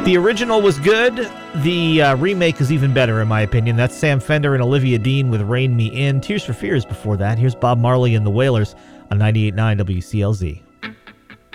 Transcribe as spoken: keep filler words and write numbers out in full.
The original was good. The uh, remake is even better, in my opinion. That's Sam Fender and Olivia Dean with Rain Me In. Tears for Fears before that. Here's Bob Marley and the Wailers on ninety-eight point nine W C L Z.